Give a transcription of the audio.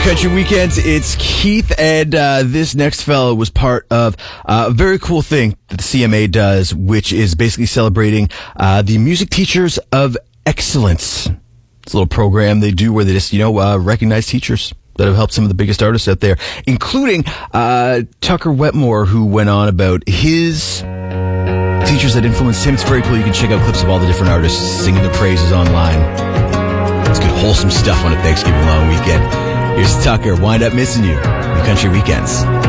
Country Weekends, it's Keith, and this next fellow was part of a very cool thing that the CMA does, which is basically celebrating the Music Teachers of Excellence. It's a little program they do where they just, recognize teachers that have helped some of the biggest artists out there, including Tucker Wetmore, who went on about his teachers that influenced him. It's very cool. You can check out clips of all the different artists singing their praises online. It's good, wholesome stuff on a Thanksgiving long weekend. Here's Tucker, Wind Up Missing You, the Country Weekends.